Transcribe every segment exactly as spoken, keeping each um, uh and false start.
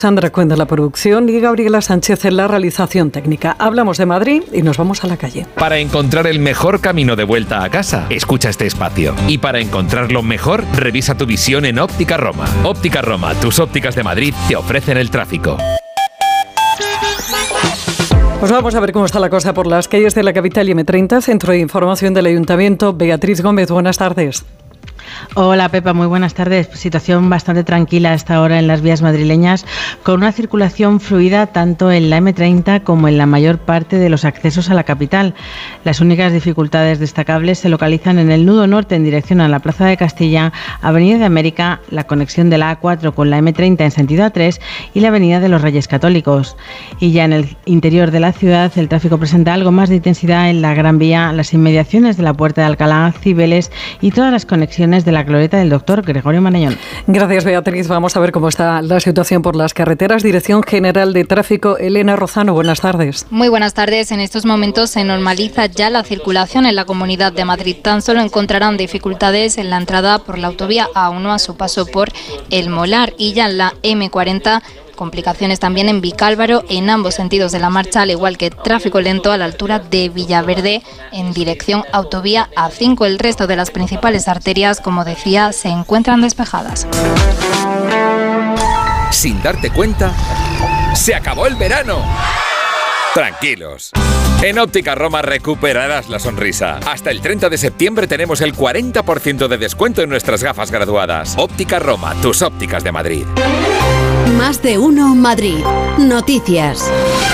Sandra Cuenda en la producción y Gabriela Sánchez en la realización técnica. Hablamos de Madrid y nos vamos a la calle. Para encontrar el mejor camino de vuelta a casa, escucha este espacio. Y para encontrarlo mejor, revisa tu visión en Óptica Roma. Óptica Roma, tus ópticas de Madrid te ofrecen el tráfico. Pues vamos a ver cómo está la cosa por las calles de la capital y eme treinta, Centro de Información del Ayuntamiento. Beatriz Gómez, buenas tardes. Hola Pepa, muy buenas tardes. Situación bastante tranquila a esta hora en las vías madrileñas, con una circulación fluida tanto en la eme treinta como en la mayor parte de los accesos a la capital. Las únicas dificultades destacables se localizan en el nudo norte en dirección a la Plaza de Castilla, Avenida de América, la conexión de la A cuatro con la eme treinta en sentido A tres y la Avenida de los Reyes Católicos. Y ya en el interior de la ciudad el tráfico presenta algo más de intensidad en la Gran Vía, las inmediaciones de la Puerta de Alcalá, Cibeles y todas las conexiones de la glorieta del doctor Gregorio Marañón. Gracias, Beatriz. Vamos a ver cómo está la situación por las carreteras. Dirección General de Tráfico, Elena Rozano, buenas tardes. Muy buenas tardes. En estos momentos se normaliza ya la circulación en la Comunidad de Madrid. Tan solo encontrarán dificultades en la entrada por la autovía A uno a su paso por El Molar, y ya en la eme cuarenta complicaciones también en Vicálvaro en ambos sentidos de la marcha, al igual que tráfico lento a la altura de Villaverde en dirección autovía A cinco. El resto de las principales arterias, como decía, se encuentran despejadas. Sin darte cuenta, ¡se acabó el verano! Tranquilos. En Óptica Roma recuperarás la sonrisa. Hasta el treinta de septiembre tenemos el cuarenta por ciento de descuento en nuestras gafas graduadas. Óptica Roma, tus ópticas de Madrid. Más de uno Madrid. Noticias.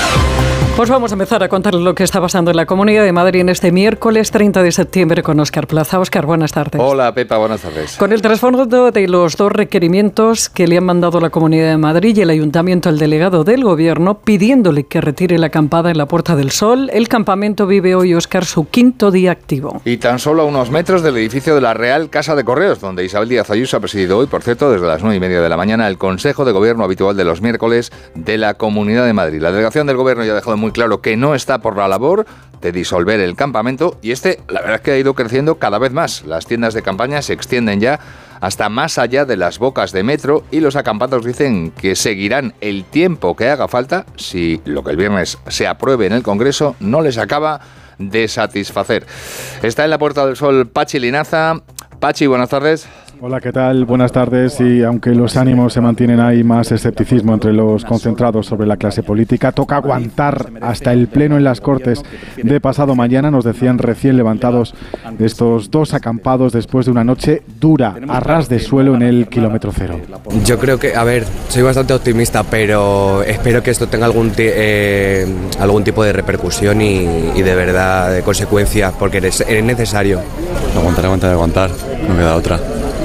Pues vamos a empezar a contarles lo que está pasando en la Comunidad de Madrid en este miércoles treinta de septiembre con Óscar Plaza. Óscar, buenas tardes. Hola, Pepa, buenas tardes. Con el trasfondo de los dos requerimientos que le han mandado la Comunidad de Madrid y el Ayuntamiento al delegado del Gobierno, pidiéndole que retire la acampada en la Puerta del Sol, el campamento vive hoy, Óscar, su quinto día activo. Y tan solo a unos metros del edificio de la Real Casa de Correos, donde Isabel Díaz Ayuso ha presidido hoy, por cierto, desde las nueve y media de la mañana, el Consejo de Gobierno habitual de los miércoles de la Comunidad de Madrid. La delegación del Gobierno ya ha dejado muy claro que no está está por la labor de disolver el campamento, y este, la verdad es que ha ido creciendo cada vez más. Las tiendas de campaña se extienden ya hasta más allá de las bocas de metro, y los acampados dicen que seguirán el tiempo que haga falta si lo que el viernes se apruebe en el Congreso no les acaba de satisfacer. Está en la Puerta del Sol Pachi Linaza. Pachi, buenas tardes. Hola, ¿qué tal? Buenas tardes. Y aunque los ánimos se mantienen, hay más escepticismo entre los concentrados sobre la clase política. Toca aguantar hasta el pleno en las Cortes de pasado mañana, nos decían recién levantados estos dos acampados después de una noche dura, a ras de suelo en el kilómetro cero. Yo creo que, a ver, soy bastante optimista, pero espero que esto tenga algún, t- eh, algún tipo de repercusión y, y de verdad de consecuencias, porque es, es necesario. Aguantar, aguantar, aguantar, no queda otra.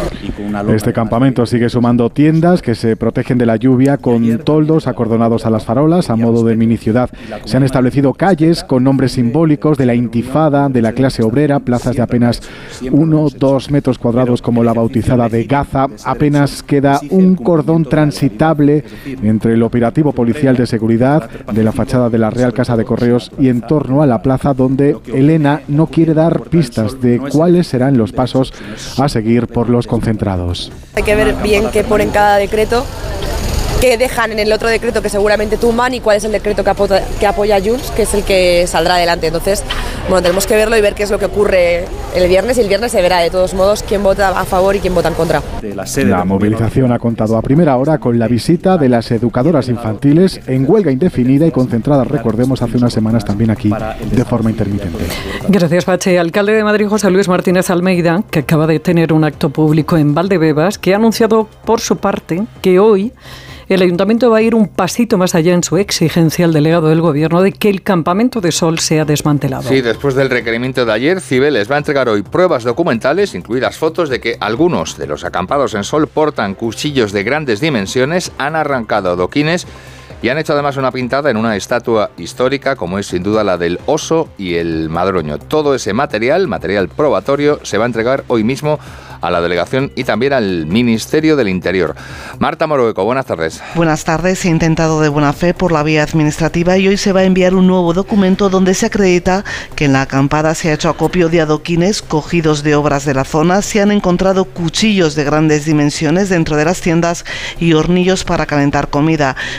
Este campamento sigue sumando tiendas que se protegen de la lluvia con toldos acordonados a las farolas a modo de mini ciudad. Se han establecido calles con nombres simbólicos de la intifada, de la clase obrera, plazas de apenas uno, dos metros cuadrados como la bautizada de Gaza. Apenas queda un cordón transitable entre el operativo policial de seguridad de la fachada de la Real Casa de Correos y en torno a la plaza, donde Elena no quiere dar pistas de cuáles serán los pasos a seguir por los concentrados. Hay que ver bien qué ponen cada decreto, qué dejan en el otro decreto que seguramente tumban y cuál es el decreto que apoya, que apoya Junts, que es el que saldrá adelante. Entonces, bueno, tenemos que verlo y ver qué es lo que ocurre el viernes, y el viernes se verá de todos modos quién vota a favor y quién vota en contra. La movilización ha contado a primera hora con la visita de las educadoras infantiles en huelga indefinida y concentradas, recordemos, hace unas semanas también aquí de forma intermitente. Gracias, Pache. Alcalde de Madrid, José Luis Martínez Almeida, que acaba de tener un acto público en Valdebebas, que ha anunciado por su parte que hoy el Ayuntamiento va a ir un pasito más allá en su exigencia al delegado del Gobierno de que el campamento de sol sea desmantelado. Sí, después del requerimiento de ayer, Cibeles va a entregar hoy pruebas documentales, incluidas fotos de que algunos de los acampados en sol portan cuchillos de grandes dimensiones, han arrancado adoquines y han hecho además una pintada en una estatua histórica, como es sin duda la del oso y el madroño. Todo ese material, material probatorio, se va a entregar hoy mismo a la delegación y también al Ministerio del Interior. Marta Morueco, buenas tardes. Buenas tardes. Se ha intentado de buena fe por la vía administrativa y hoy se va a enviar un nuevo documento donde se acredita que en la acampada se ha hecho acopio de adoquines cogidos de obras de la zona, se han encontrado cuchillos de grandes dimensiones dentro de las tiendas y hornillos para calentar comida.